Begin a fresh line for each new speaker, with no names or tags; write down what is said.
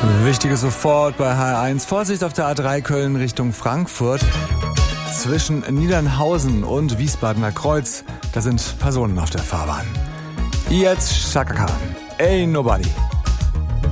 Wichtiges sofort bei HR1. Vorsicht auf der A3 Köln Richtung Frankfurt. Zwischen Niedernhausen und Wiesbadener Kreuz, da sind Personen auf der Fahrbahn. Jetzt Chaka Khan. Ain't nobody.